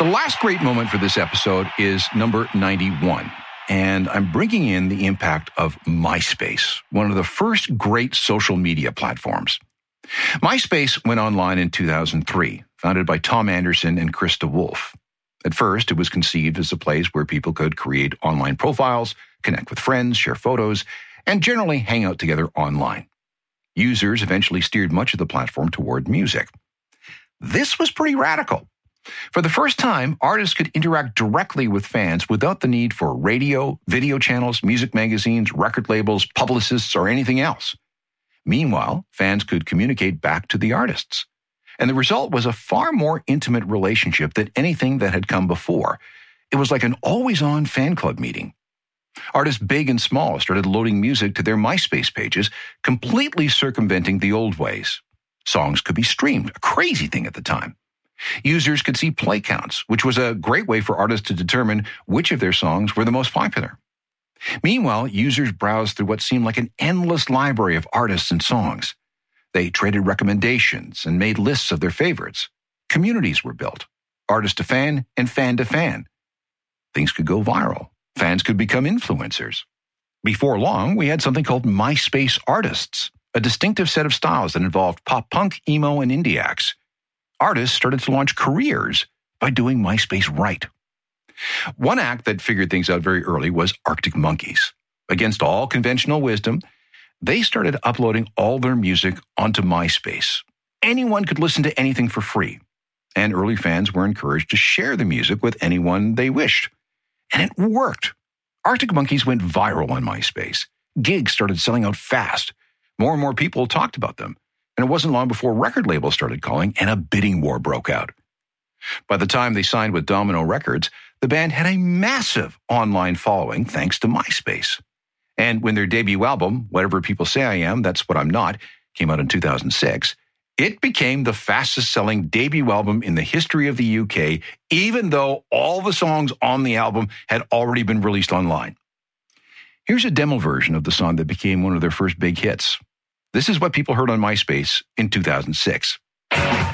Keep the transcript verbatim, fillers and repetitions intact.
The last great moment for this episode is number ninety-one. And I'm bringing in the impact of MySpace, one of the first great social media platforms. MySpace went online in two thousand three, founded by Tom Anderson and Krista Wolf. At first, it was conceived as a place where people could create online profiles, connect with friends, share photos, and generally hang out together online. Users eventually steered much of the platform toward music. This was pretty radical. For the first time, artists could interact directly with fans without the need for radio, video channels, music magazines, record labels, publicists, or anything else. Meanwhile, fans could communicate back to the artists. And the result was a far more intimate relationship than anything that had come before. It was like an always-on fan club meeting. Artists big and small started loading music to their MySpace pages, completely circumventing the old ways. Songs could be streamed, a crazy thing at the time. Users could see play counts, which was a great way for artists to determine which of their songs were the most popular. Meanwhile, users browsed through what seemed like an endless library of artists and songs. They traded recommendations and made lists of their favorites. Communities were built, artist to fan and fan to fan. Things could go viral. Fans could become influencers. Before long, we had something called MySpace artists, a distinctive set of styles that involved pop punk, emo, and indie acts. Artists started to launch careers by doing MySpace right. One act that figured things out very early was Arctic Monkeys. Against all conventional wisdom, they started uploading all their music onto MySpace. Anyone could listen to anything for free, and early fans were encouraged to share the music with anyone they wished. And it worked. Arctic Monkeys went viral on MySpace. Gigs started selling out fast. More and more people talked about them. And it wasn't long before record labels started calling and a bidding war broke out. By the time they signed with Domino Records, the band had a massive online following thanks to MySpace. And when their debut album, Whatever People Say I Am, That's What I'm Not, came out in two thousand six, it became the fastest-selling debut album in the history of the U K, even though all the songs on the album had already been released online. Here's a demo version of the song that became one of their first big hits. This is what people heard on MySpace in two thousand six.